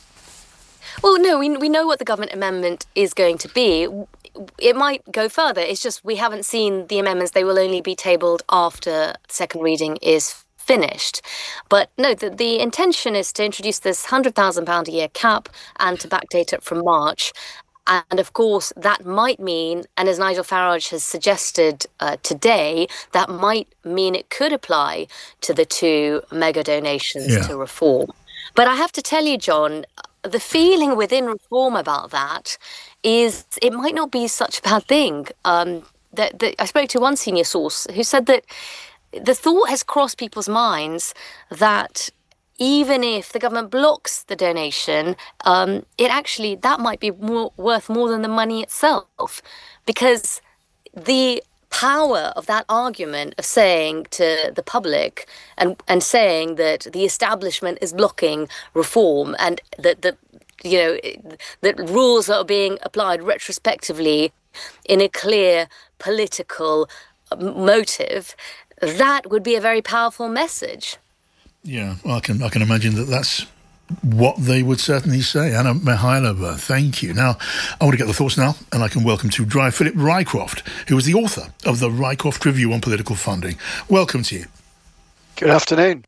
Well, no, we we know what the government amendment is going to be. It might go further. It's just we haven't seen the amendments. They will only be tabled after second reading is finished. But no, the, the intention is to introduce this one hundred thousand pounds a year cap and to backdate it from March. And of course, that might mean, and as Nigel Farage has suggested uh, today, that might mean it could apply to the two mega donations yeah. to Reform. But I have to tell you, John, the feeling within Reform about that is it might not be such a bad thing. Um, that, that I spoke to one senior source who said that the thought has crossed people's minds that even if the government blocks the donation, um, it actually, that might be more, worth more than the money itself. Because the power of that argument of saying to the public and, and saying that the establishment is blocking Reform and that, that, you know, that rules are being applied retrospectively in a clear political motive, that would be a very powerful message. Yeah, well, I can I can imagine that that's what they would certainly say. Anna Mikhailova, thank you. Now, I want to get the thoughts now, and I can welcome to Drive Philip Rycroft, who is the author of the Rycroft Review on Political Funding. Welcome to you. Good afternoon.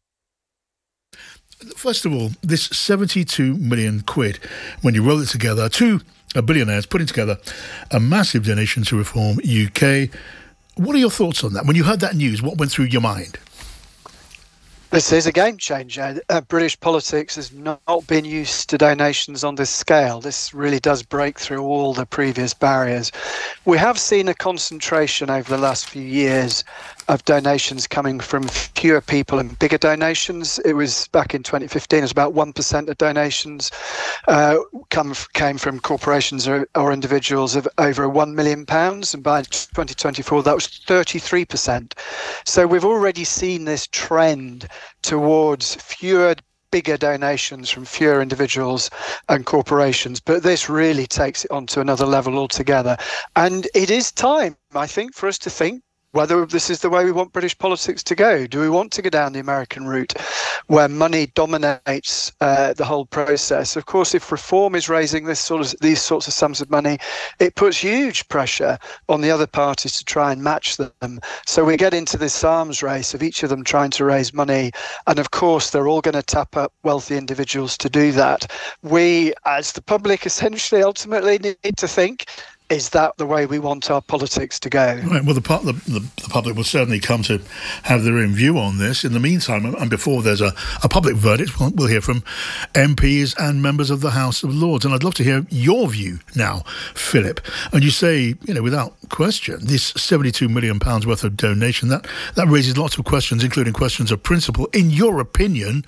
First of all, this seventy-two million quid, when you roll it together, two billionaires putting together a massive donation to Reform U K. What are your thoughts on that? When you heard that news, what went through your mind? This is a game changer. Uh, British politics has not been used to donations on this scale. This really does break through all the previous barriers. We have seen a concentration over the last few years of donations coming from fewer people and bigger donations. It was back in twenty fifteen, it was about one percent of donations uh, come, came from corporations or, or individuals of over one million pounds. And by twenty twenty-four, that was thirty-three percent. So we've already seen this trend towards fewer bigger donations from fewer individuals and corporations, but this really takes it onto another level altogether. And it is time, I think, for us to think whether this is the way we want British politics to go. Do we want to go down the American route where money dominates uh, the whole process? Of course, if Reform is raising this sort of these sorts of sums of money, it puts huge pressure on the other parties to try and match them. So we get into this arms race of each of them trying to raise money. And of course, they're all going to tap up wealthy individuals to do that. We, as the public, essentially ultimately need to think, is that the way we want our politics to go? Right. Well, the, the, the, the public will certainly come to have their own view on this. In the meantime, and before there's a, a public verdict, we'll, we'll hear from M Ps and members of the House of Lords. And I'd love to hear your view now, Philip. And you say, you know, without question, this seventy-two million pounds worth of donation, that, that raises lots of questions, including questions of principle. In your opinion,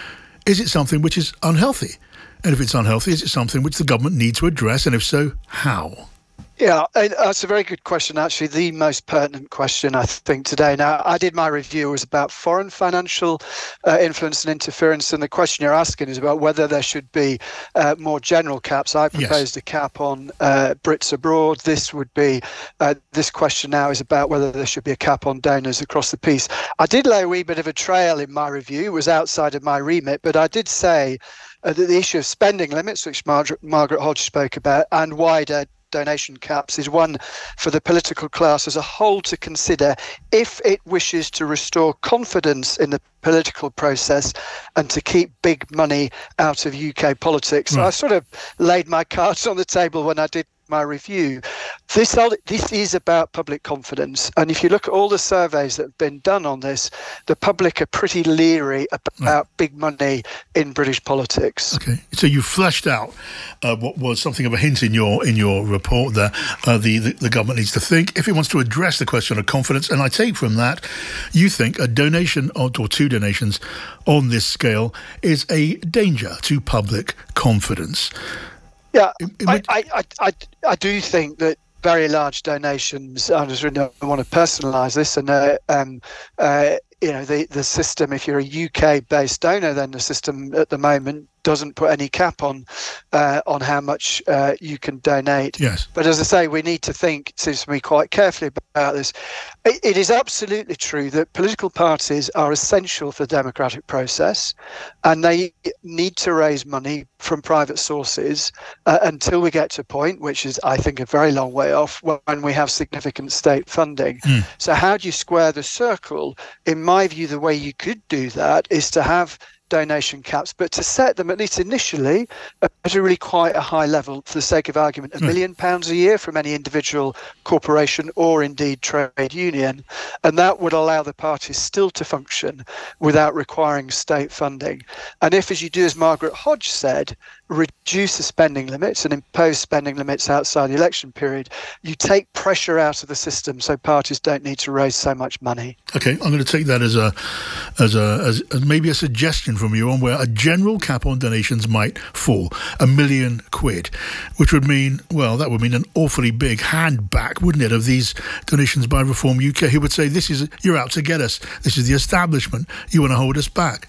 is it something which is unhealthy? And if it's unhealthy, is it something which the government needs to address? And if so, how? Yeah, that's a very good question, actually, the most pertinent question, I think, today. Now, I did my review, it was about foreign financial uh, influence and interference, and the question you're asking is about whether there should be uh, more general caps. I proposed yes. a cap on uh, Brits abroad. This would be, uh, this question now is about whether there should be a cap on donors across the piece. I did lay a wee bit of a trail in my review. It was outside of my remit, but I did say uh, that the issue of spending limits, which Margaret, Margaret Hodge spoke about, and wider donation caps is one for the political class as a whole to consider if it wishes to restore confidence in the political process and to keep big money out of U K politics. Right. So I sort of laid my cards on the table when I did my review. This, this is about public confidence. And if you look at all the surveys that have been done on this, the public are pretty leery about right. big money in British politics. Okay, so you fleshed out uh, what was something of a hint in your in your report there. Uh, the, the, the government needs to think if it wants to address the question of confidence. And I take from that, you think a donation or, or two donations on this scale is a danger to public confidence. Yeah, I, I, I, I, I do think that very large donations, I just really don't want to personalise this, and uh, um, uh, you know, the, the system, if you're a U K-based donor, then the system at the moment doesn't put any cap on uh, on how much uh, you can donate. Yes. But as I say, we need to think, it seems to me, quite carefully about this. It, it is absolutely true that political parties are essential for the democratic process, and they need to raise money from private sources uh, until we get to a point, which is, I think, a very long way off, when we have significant state funding. Mm. So how do you square the circle? In my view, the way you could do that is to have donation caps, but to set them, at least initially, at a really quite a high level, for the sake of argument, a mm. million pounds a year from any individual corporation or indeed trade union. And that would allow the parties still to function without requiring state funding. And if, as you do, as Margaret Hodge said, reduce the spending limits and impose spending limits outside the election period, you take pressure out of the system so parties don't need to raise so much money. Okay, I'm going to take that as a as a as, as maybe a suggestion from you on where a general cap on donations might fall, a million quid, which would mean, well, that would mean an awfully big hand back, wouldn't it, of these donations by Reform U K, who would say, this is, you're out to get us, this is the establishment, you want to hold us back.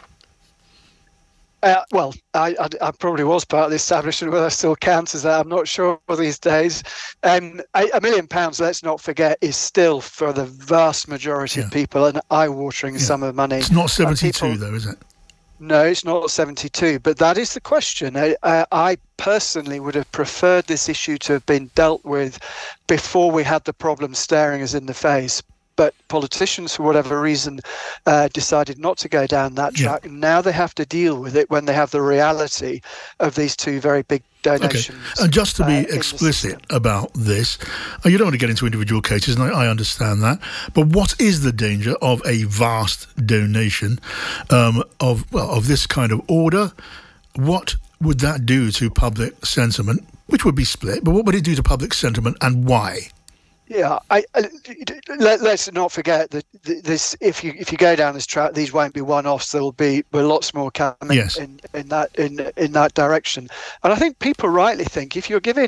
Uh, well, I, I, I probably was part of the establishment, whether I still count as that, I'm not sure these days. Um, a, a million pounds, let's not forget, is still, for the vast majority yeah. of people, an eye-watering yeah. sum of money. It's not seventy-two, people, though, is it? No, it's not seventy-two, but that is the question. I, uh, I personally would have preferred this issue to have been dealt with before we had the problem staring us in the face. But politicians, for whatever reason, uh, decided not to go down that track. Yeah. And now they have to deal with it when they have the reality of these two very big donations. Okay. And just to be uh, explicit about this, you don't want to get into individual cases, and I, I understand that. But what is the danger of a vast donation um, of, well, of this kind of order? What would that do to public sentiment, which would be split, but what would it do to public sentiment and why? Yeah, I, I, let, let's not forget that this. If you if you go down this track, these won't be one-offs. There will be lots more coming yes. in, in that in in that direction. And I think people rightly think if you're giving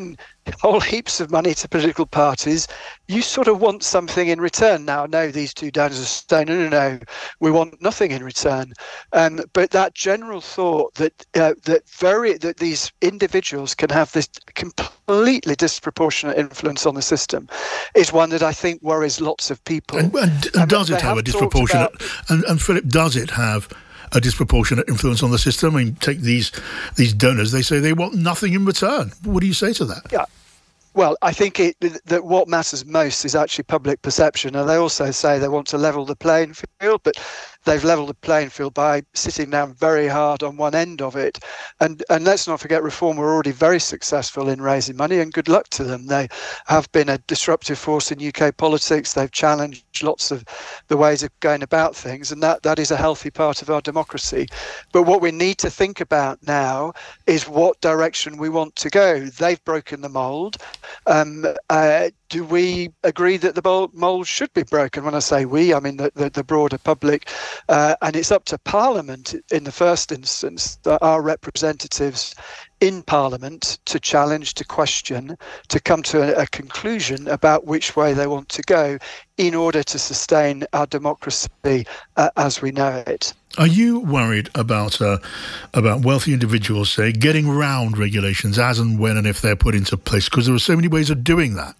whole heaps of money to political parties, you sort of want something in return. Now, no, these two donors are saying, no, no, no, we want nothing in return. Um, but that general thought that uh, that very that these individuals can have this completely disproportionate influence on the system is one that I think worries lots of people. And, and, and um, does it have, have a disproportionate? About, and, and Philip, does it have a disproportionate influence on the system? I mean, take these these donors. They say they want nothing in return. What do you say to that? Yeah. Well, I think it, that what matters most is actually public perception. And they also say they want to level the playing field, but they've leveled the playing field by sitting down very hard on one end of it. And and let's not forget, Reform were already very successful in raising money, and good luck to them. They have been a disruptive force in U K politics. They've challenged lots of the ways of going about things, and that, that is a healthy part of our democracy. But what we need to think about now is what direction we want to go. They've broken the mould. Um, uh, do we agree that the mould should be broken? When I say we, I mean the, the, the broader public. Uh, and it's up to Parliament in the first instance, that our representatives in Parliament to challenge, to question, to come to a, a conclusion about which way they want to go in order to sustain our democracy uh, as we know it. Are you worried about uh, about wealthy individuals, say, getting round regulations as and when and if they're put into place? Because there are so many ways of doing that.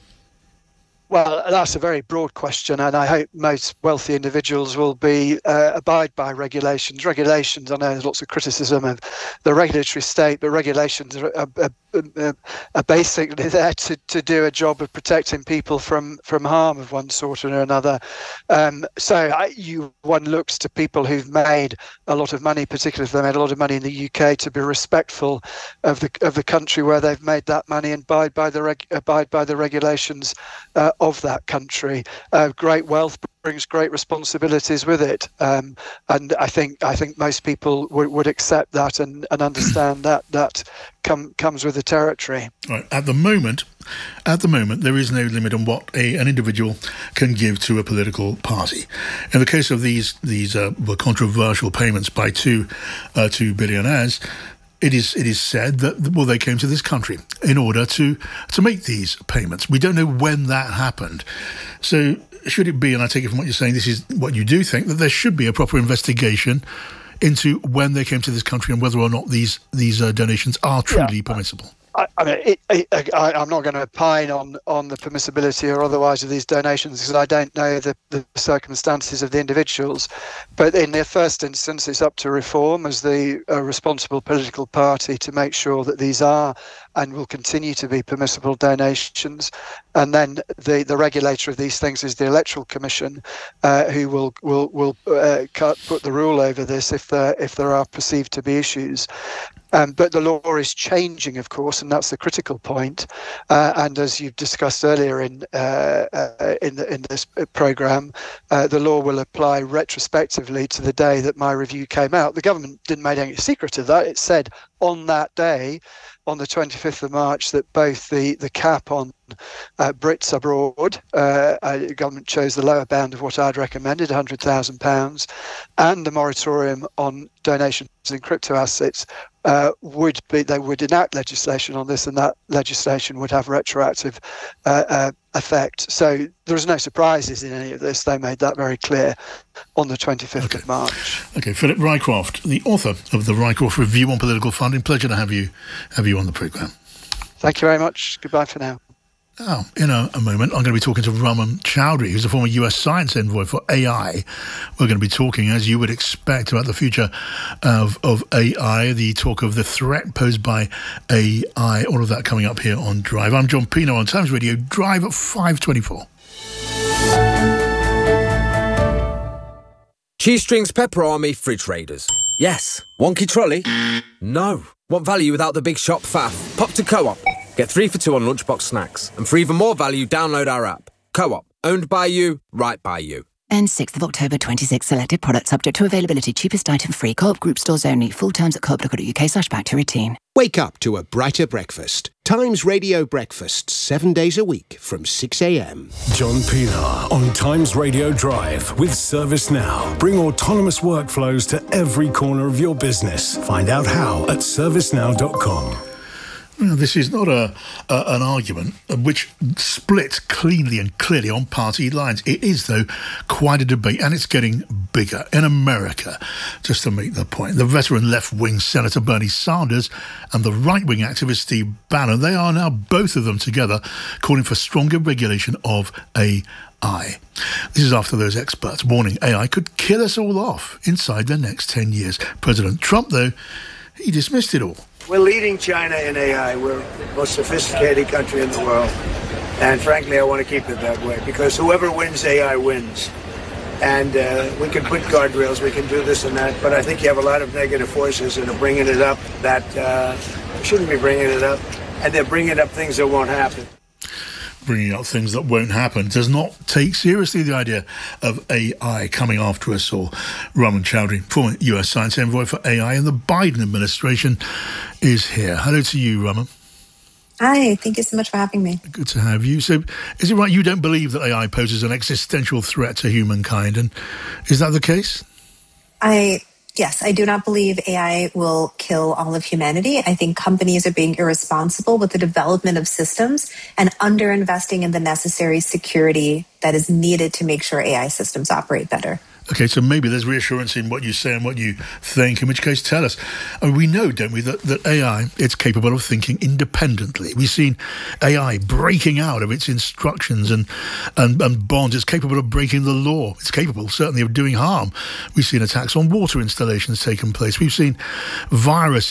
Well, that's a very broad question, and I hope most wealthy individuals will be uh, abide by regulations. Regulations, I know there's lots of criticism of the regulatory state, but regulations are, are, are, are basically there to, to do a job of protecting people from, from harm of one sort or another. Um, so I, you one looks to people who've made a lot of money, particularly if they made a lot of money in the U K, to be respectful of the of the country where they've made that money and abide by the reg, abide by the regulations Uh, of that country. Uh, great wealth brings great responsibilities with it, um, and I think I think most people w- would accept that and, and understand that that come, comes with the territory. Right. At the moment, at the moment, there is no limit on what a, an individual can give to a political party. In the case of these these uh, controversial payments by two uh, two billionaires, It is it is said that, well, they came to this country in order to to make these payments. We don't know when that happened. So should it be, and I take it from what you're saying, this is what you do think, that there should be a proper investigation into when they came to this country and whether or not these, these uh, donations are truly yeah. permissible? I, I mean, it, it, I, I'm not going to opine on, on the permissibility or otherwise of these donations because I don't know the, the circumstances of the individuals. But in the first instance, it's up to Reform as the uh, responsible political party to make sure that these are and will continue to be permissible donations. And then the, the regulator of these things is the Electoral Commission, uh, who will will will uh, cut, put the rule over this if there if there are perceived to be issues. Um, but the law is changing, of course, and that's the critical point. Uh, and as you've discussed earlier in uh, uh, in, the, in this programme, uh, the law will apply retrospectively to the day that my review came out. The government didn't make any secret of that. It said on that day, on the twenty-fifth of March, that both the, the cap on uh, Brits abroad, uh, uh, the government chose the lower bound of what I'd recommended, one hundred thousand pounds, and the moratorium on donations in crypto assets uh, would be, they would enact legislation on this, and that legislation would have retroactive uh, uh, effect. So there's no surprises in any of this. They made that very clear on the twenty-fifth okay. of March. Okay, Philip Rycroft, the author of the Rycroft Review on Political Funding. Pleasure to have you have you on the programme. Thank you very much. Goodbye for now. Now, in a, a moment, I'm going to be talking to Raman Chowdhury, who's a former U S science envoy for A I. We're going to be talking, as you would expect, about the future of, of A I, the talk of the threat posed by A I, all of that coming up here on Drive. I'm John Pino on Times Radio, Drive at five twenty-four. Cheese Strings Pepper Army Fridge Raiders. Yes. Wonky trolley? No. Want value without the big shop faff? Pop to Co-op. Get three for two on lunchbox snacks. And for even more value, download our app. Co-op. Owned by you, right by you. And sixth of October twenty-six. Selected products subject to availability. Cheapest item free. Co-op group stores only. Full terms at co-op dot co dot uk slash back to routine. Wake up to a brighter breakfast. Times Radio Breakfast, seven days a week from six a.m. John Pienaar on Times Radio Drive with ServiceNow. Bring autonomous workflows to every corner of your business. Find out how at service now dot com. Well, this is not a, a an argument which splits cleanly and clearly on party lines. It is, though, quite a debate, and it's getting bigger. In America, just to make the point, the veteran left-wing Senator Bernie Sanders and the right-wing activist Steve Bannon, they are now, both of them together, calling for stronger regulation of A I. This is after those experts warning A I could kill us all off inside the next ten years. President Trump, though, he dismissed it all. We're leading China in A I. We're the most sophisticated country in the world. And frankly, I want to keep it that way because whoever wins A I wins. And uh, we can put guardrails, we can do this and that, but I think you have a lot of negative forces that are bringing it up that uh, shouldn't be bringing it up. And they're bringing up things that won't happen. Bringing up things that won't happen does not take seriously the idea of A I coming after us all. Raman Chowdhury, former U S science envoy for A I in the Biden administration, is here. Hello to you, Raman. Hi, thank you so much for having me. Good to have you. So, is it right you don't believe that A I poses an existential threat to humankind? And is that the case? I... Yes, I do not believe A I will kill all of humanity. I think companies are being irresponsible with the development of systems and underinvesting in the necessary security that is needed to make sure A I systems operate better. OK, so maybe there's reassurance in what you say and what you think, in which case tell us. I mean, we know, don't we, that, that A I, it's capable of thinking independently. We've seen A I breaking out of its instructions and, and, and bonds. It's capable of breaking the law. It's capable, certainly, of doing harm. We've seen attacks on water installations taking place. We've seen virus